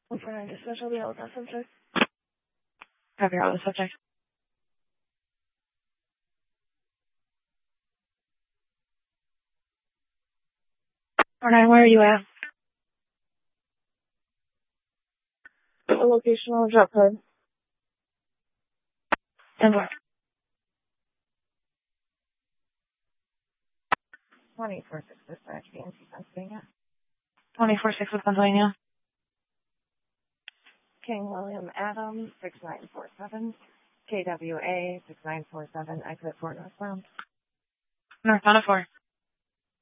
149 dispatch, I'll be out with that subject. Have you out with the subject? 49, where are you at? The location on the drop code. 10-4. 24-6 dispatch, BNC, Pennsylvania. 24-6 with Pennsylvania. King William Adams, 6947. KWA, 6947, exit Fort northbound. Northbound of 4.